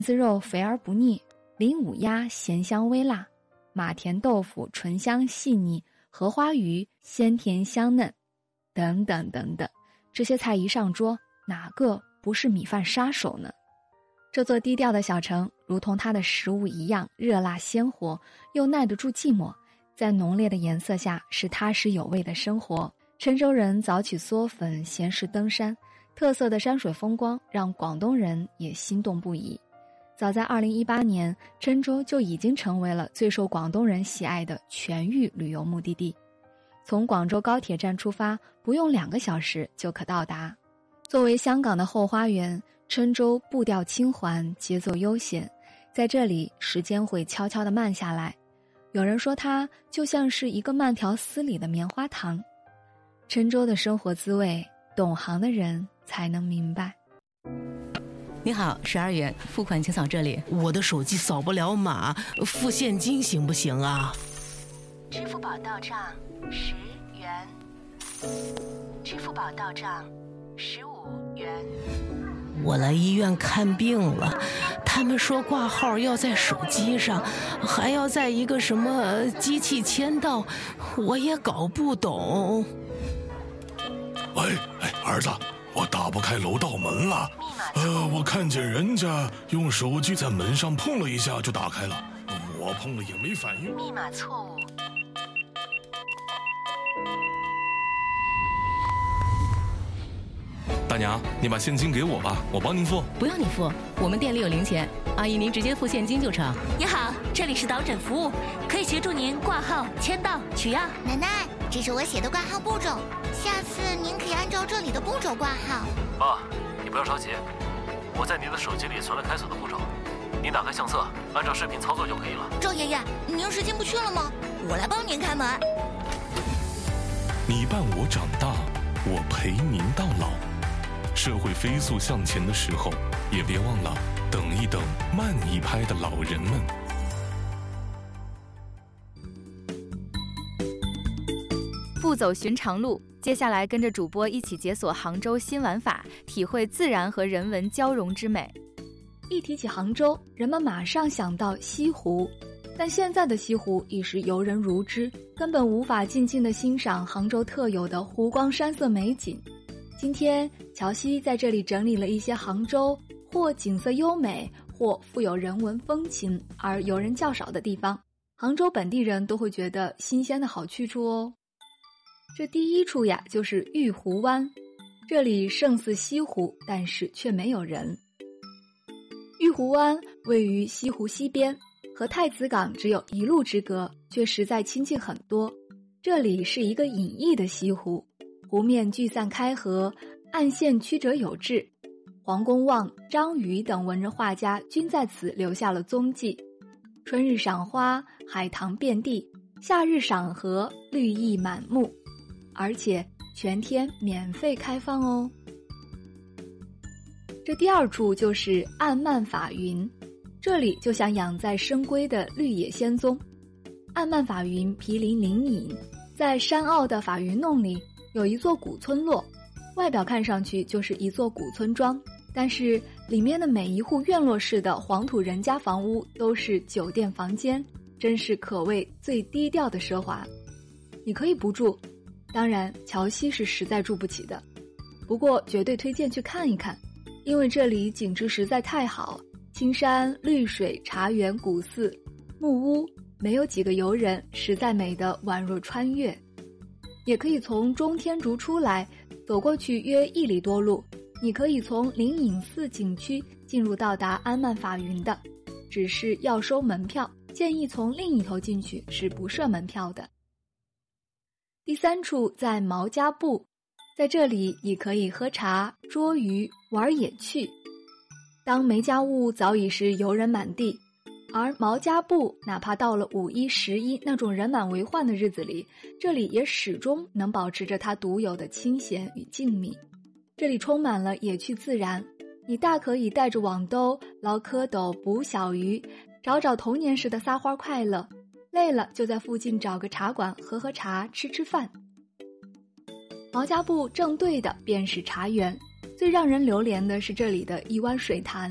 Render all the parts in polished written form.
丝肉肥而不腻，林武鸭咸香微辣，马田豆腐醇香细腻，荷花鱼鲜甜香嫩，等等等等，这些菜一上桌，哪个不是米饭杀手呢？这座低调的小城，如同它的食物一样热辣鲜活，又耐得住寂寞，在浓烈的颜色下是踏实有味的生活。郴州人早起嗦粉，闲时登山，特色的山水风光让广东人也心动不已。早在2018年，郴州就已经成为了最受广东人喜爱的全域旅游目的地。从广州高铁站出发，不用2个小时就可到达。作为香港的后花园，郴州步调轻缓，节奏悠闲，在这里时间会悄悄地慢下来。有人说它就像是一个慢条斯理的棉花糖。郴州的生活滋味，懂行的人才能明白。 你好，12元，付款请扫这里。 我的手机扫不了码，付现金行不行啊？ 支付宝到账10元，支付宝到账15元。 我来医院看病了，他们说挂号要在手机上，还要在一个什么机器签到，我也搞不懂。 喂，儿子，我打不开楼道门了。我看见人家用手机在门上碰了一下就打开了，我碰了也没反应。 密码错误。 大娘，你把现金给我吧，我帮您付。 不用你付，我们店里有零钱，阿姨您直接付现金就成。 你好，这里是导诊服务，可以协助您挂号、签到、取药。 奶奶，这是我写的挂号步骤，下次您可以按照这里的步骤挂号。 妈，你不要着急，我在您的手机里存了开锁的步骤，您打开相册，按照视频操作就可以了。 赵爷爷，您是进不去了吗？我来帮您开门。 你伴我长大，我陪您到老。社会飞速向前的时候，也别忘了等一等慢一拍的老人们。 不走寻常路，接下来跟着主播一起解锁杭州新玩法，体会自然和人文交融之美。 一提起杭州，人们马上想到西湖，但现在的西湖已是游人如织，根本无法静静地欣赏杭州特有的湖光山色美景。今天乔西在这里整理了一些杭州或景色优美或富有人文风情而游人较少的地方，杭州本地人都会觉得新鲜的好去处哦。这第一处呀，就是玉湖湾，这里胜似西湖，但是却没有人。玉湖湾位于西湖西边，和太子港只有1路之隔，却实在亲近很多。这里是一个隐逸的西湖，湖面聚散开合，岸线曲折有致，黄公望、张禹等文人画家均在此留下了踪迹。春日赏花，海棠遍地；夏日赏荷，绿意满目，而且全天免费开放哦。这第二处就是岸漫法云，这里就像养在深闺的绿野仙踪。岸漫法云毗邻灵隐，在山坳的法云弄里有一座古村落，外表看上去就是一座古村庄，但是里面的每一户院落式的黄土人家房屋都是酒店房间，真是可谓最低调的奢华。你可以不住，当然乔西是实在住不起的，不过绝对推荐去看一看，因为这里景致实在太好，青山绿水、茶园古寺、木屋，没有几个游人，实在美得宛若穿越。也可以从中天竺出来，走过去约1里多路，你可以从灵隐寺景区进入到达岸漫法云的，只是要收门票，建议从另一头进去，是不设门票的。第三处在毛家埠，在这里你可以喝茶、捉鱼、玩野趣。当梅家坞早已是游人满地，而毛家埠哪怕到了5一、11那种人满为患的日子里，这里也始终能保持着它独有的清闲与静谧。这里充满了野趣自然，你大可以带着网兜捞蝌蚪、捕小鱼，找童年时的撒欢快乐，累了就在附近找个茶馆喝喝茶、吃饭。毛家埠正对的便是茶园，最让人流连的是这里的一湾水潭，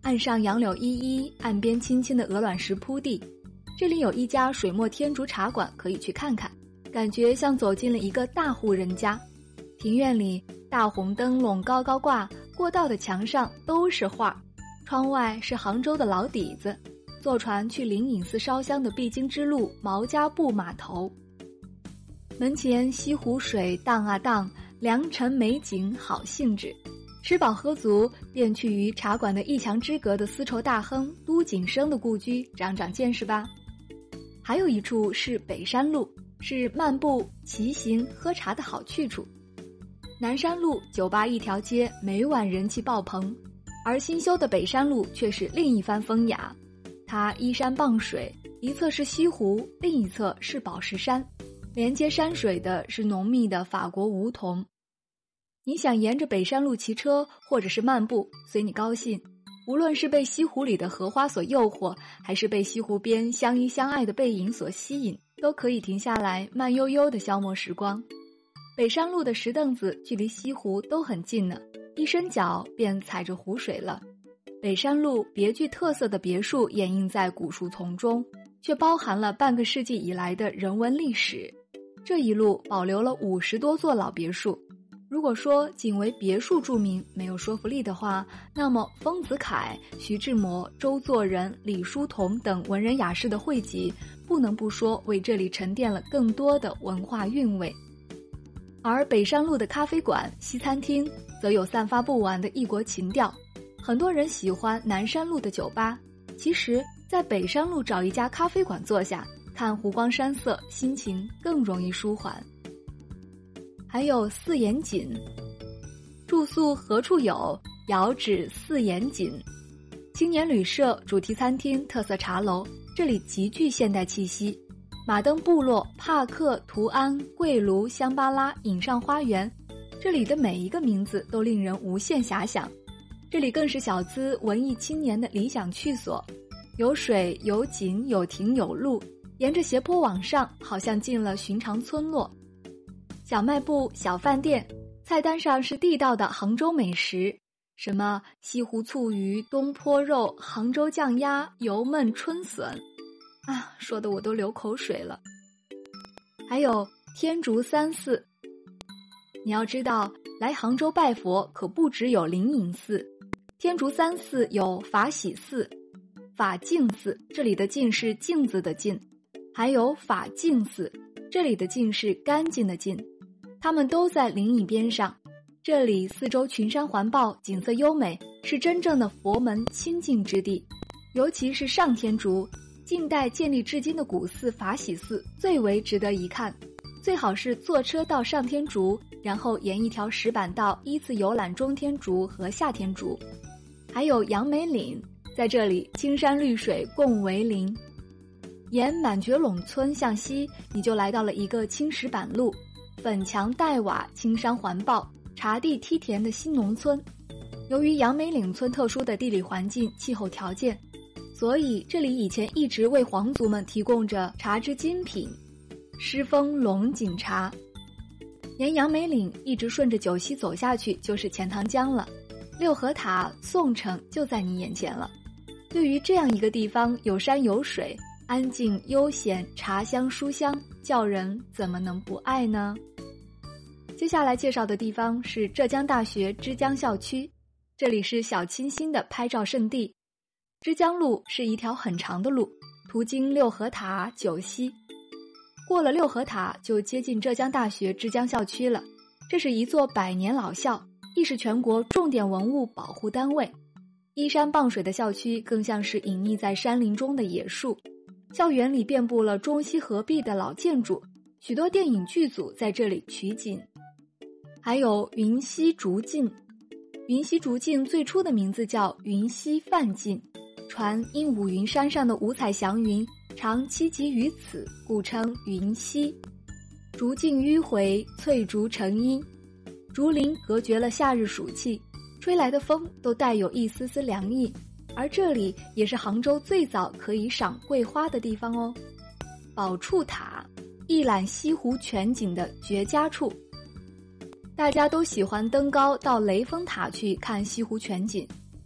岸上杨柳依依，岸边青青的鹅卵石铺地。这里有一家水墨天竺茶馆，可以去看看，感觉像走进了一个大户人家。庭院里大红灯笼高高挂，过道的墙上都是画，窗外是杭州的老底子，坐船去灵隐寺烧香的必经之路毛家埠码头。门前西湖水荡啊荡，良辰美景好兴致。吃饱喝足，便去于茶馆的一墙之隔的丝绸大亨都景生的故居长长见识吧。还有一处是北山路，是漫步、骑行、喝茶的好去处。南山路酒吧一条街，每晚人气爆棚，而新修的北山路却是另一番风雅。它依山傍水，一侧是西湖，另一侧是宝石山，连接山水的是浓密的法国梧桐。你想沿着北山路骑车或者是漫步，随你高兴。无论是被西湖里的荷花所诱惑，还是被西湖边相依相爱的背影所吸引，都可以停下来慢悠悠地消磨时光。北山路的石凳子距离西湖都很近呢，一伸脚便踩着湖水了。北山路别具特色的别墅掩映在古树丛中，却包含了半个世纪以来的人文历史。这一路保留了50多座老别墅。如果说仅为别墅著名没有说服力的话，那么丰子恺、徐志摩、周作人、李叔同等文人雅士的汇集，不能不说为这里沉淀了更多的文化韵味。而北山路的咖啡馆、西餐厅则有散发不完的异国情调。很多人喜欢南山路的酒吧，其实在北山路找一家咖啡馆坐下，看湖光山色，心情更容易舒缓。还有四眼井，住宿何处有？遥指四眼井。青年旅社、主题餐厅、特色茶楼，这里极具现代气息。马登部落、帕克、图安、桂庐、香巴拉、隐上花园，这里的每一个名字都令人无限遐想。这里更是小资文艺青年的理想去所，有水有景有亭有路，沿着斜坡往上，好像进了寻常村落。小卖部、小饭店，菜单上是地道的杭州美食，什么西湖醋鱼、东坡肉、杭州酱鸭、油焖春笋啊，说的我都流口水了。还有天竺三寺，你要知道来杭州拜佛可不只有灵隐寺，天竺三寺有法喜寺、法净寺，这里的净是镜子的净，还有法净寺，这里的净是干净的净，它们都在灵隐边上。这里四周群山环抱，景色优美，是真正的佛门清净之地。尤其是上天竺，近代建立至今的古寺法喜寺最为值得一看。最好是坐车到上天竺，然后沿一条石板道依次游览中天竺和下天竺。还有杨梅岭，在这里青山绿水共为邻。沿满觉陇村向西，你就来到了一个青石板路，粉墙黛瓦，青山环抱，茶地梯田的新农村。由于杨梅岭村特殊的地理环境、气候条件，所以这里以前一直为皇族们提供着茶之精品狮峰龙井茶。沿杨梅岭一直顺着九溪走下去就是钱塘江了，六合塔、宋城就在你眼前了。对于这样一个地方，有山有水，安静悠闲，茶香书香，叫人怎么能不爱呢？接下来介绍的地方是浙江大学之江校区，这里是小清新的拍照圣地。之江路是一条很长的路，途经六合塔、九溪。过了六合塔就接近浙江大学之江校区了，这是一座100年老校，亦是全国重点文物保护单位。依山傍水的校区更像是隐匿在山林中的野树，校园里遍布了中西合璧的老建筑，许多电影剧组在这里取景。还有云溪竹径，云溪竹径最初的名字叫云溪泛径，传因五云山上的五彩祥云常栖集于此，故称云溪。竹径迂回，翠竹成荫，竹林隔绝了夏日暑气，吹来的风都带有一丝丝凉意。而这里也是杭州最早可以赏桂花的地方哦。宝处塔，一览西湖全景的绝佳处。大家都喜欢登高到雷峰塔去看西湖全景，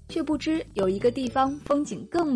却不知有一个地方风景更